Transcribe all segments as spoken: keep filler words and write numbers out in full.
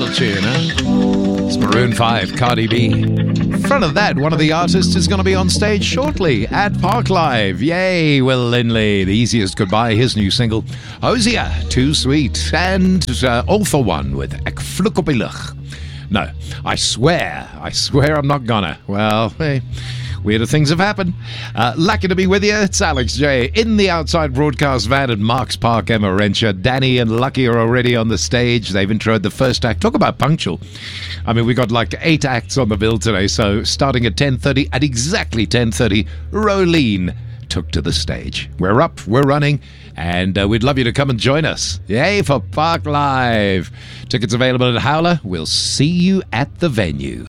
hot tune, huh? It's Maroon five, Cardi B. In front of that, one of the artists is going to be on stage shortly at Park Live. Yay, Will Lindley. The Easiest Goodbye, his new single. Hosier, Too Sweet. And uh, All for One with Ek Vloek op die Lug. No, I swear, I swear I'm not gonna. Well, hey, weirder things have happened. Uh, lucky to be with you. It's Alex J. in the outside broadcast van at Marks Park, Emma Rencher. Danny and Lucky are already on the stage. They've introed the first act. Talk about punctual. I mean, we got like eight acts on the bill today. So starting at ten thirty, at exactly ten thirty, Rolene took to the stage. We're up, we're running, and uh, we'd love you to come and join us. Yay for Park Live. Tickets available at Howler. We'll see you at the venue.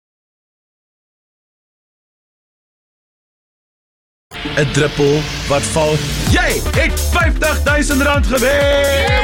'n druppel wat val. Jy het fifty thousand rand gewen!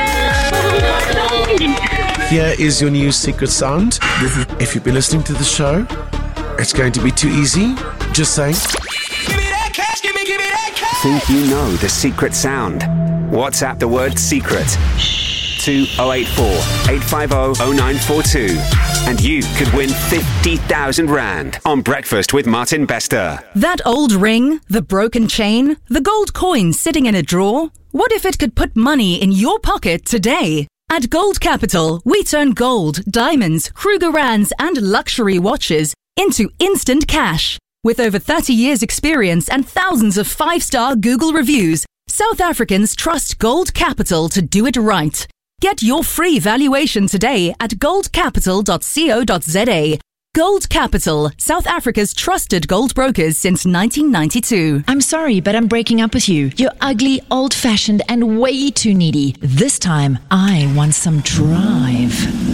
Here is your new secret sound. If you've been listening to the show, it's going to be too easy. Just saying. Give me that cash, give me, give me that cash. Think you know the secret sound? WhatsApp the word secret to oh eight four, eight five oh, oh nine four two and you could win fifty thousand rand on Breakfast with Martin Bester. That old ring, the broken chain, the gold coin sitting in a drawer. What if it could put money in your pocket today? At Gold Capital, we turn gold, diamonds, Krugerrands and luxury watches into instant cash. With over thirty years experience and thousands of five-star Google reviews, South Africans trust Gold Capital to do it right. Get your free valuation today at gold capital dot co dot za. Gold Capital, South Africa's trusted gold brokers since nineteen ninety-two. I'm sorry, but I'm breaking up with you. You're ugly, old-fashioned, and way too needy. This time, I want some drive.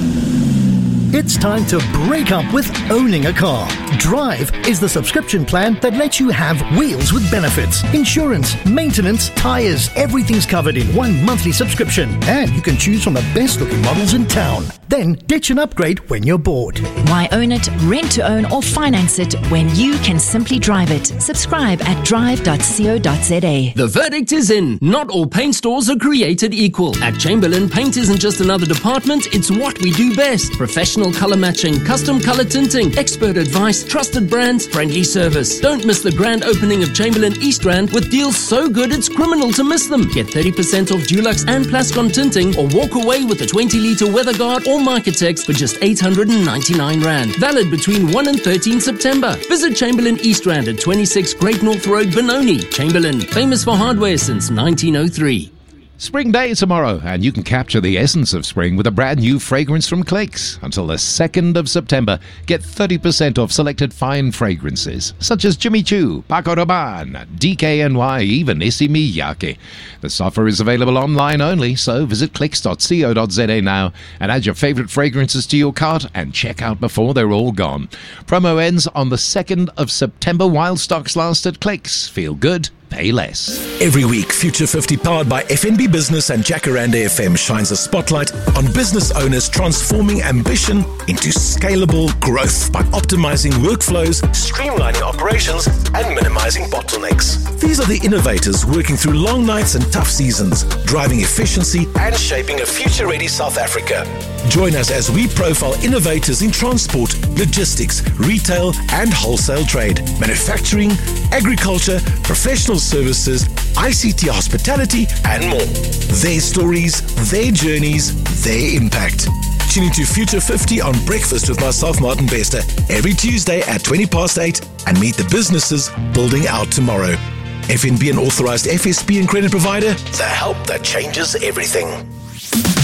It's time to break up with owning a car. Drive is the subscription plan that lets you have wheels with benefits, insurance, maintenance, tires, everything's covered in one monthly subscription. And you can choose from the best looking models in town. Then ditch and upgrade when you're bored. Why own it, rent to own, or finance it when you can simply drive it? Subscribe at drive dot co dot za. The verdict is in. Not all paint stores are created equal. At Chamberlain, paint isn't just another department, it's what we do best. Professional color matching, custom color tinting, expert advice, trusted brands, friendly service. Don't miss the grand opening of Chamberlain East Rand with deals so good it's criminal to miss them. Get thirty percent off Dulux and Plascon tinting or walk away with a twenty litre WeatherGuard or Microtex for just eight hundred ninety-nine rand. Valid between first and thirteenth September. Visit Chamberlain East Rand at twenty-six Great North Road, Benoni. Chamberlain, famous for hardware since nineteen oh three. Spring Day tomorrow, and you can capture the essence of spring with a brand new fragrance from Clicks. Until the second of September, get thirty percent off selected fine fragrances, such as Jimmy Choo, Paco Rabanne, D K N Y, even Issey Miyake. This offer is available online only, so visit clicks dot co dot za now and add your favorite fragrances to your cart and check out before they're all gone. Promo ends on the second of September while stocks last at Clicks. Feel good, pay less. Every week, Future fifty powered by F N B Business and Jacaranda F M shines a spotlight on business owners transforming ambition into scalable growth by optimizing workflows, streamlining operations, and minimizing bottlenecks. These are the innovators working through long nights and tough seasons, driving efficiency and shaping a future-ready South Africa. Join us as we profile innovators in transport, logistics, retail, and wholesale trade, manufacturing, agriculture, professional services, I C T hospitality, and more. Their stories, their journeys, their impact. Tune into Future fifty on Breakfast with myself, Martin Bester, every Tuesday at twenty past eight and meet the businesses building out tomorrow. F N B, an authorized F S P and credit provider, the help that changes everything.